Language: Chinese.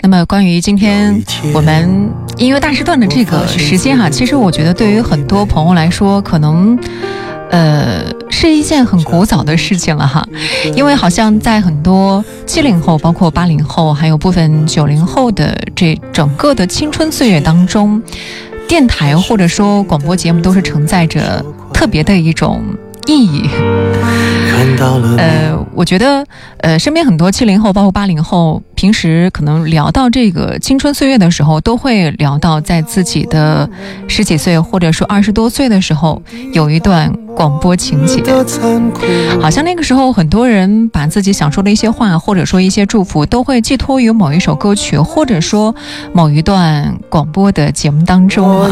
那么关于今天我们音乐大时段的这个时间哈，其实我觉得对于很多朋友来说，可能是一件很古早的事情了哈，因为好像在很多70后，包括80后，还有部分90后的这整个的青春岁月当中，电台或者说广播节目都是承载着特别的一种意义。我觉得身边很多70后包括80后，平时可能聊到这个青春岁月的时候，都会聊到在自己的10几岁或者说20多岁的时候有一段广播情节，好像那个时候很多人把自己想说的一些话或者说一些祝福都会寄托于某一首歌曲或者说某一段广播的节目当中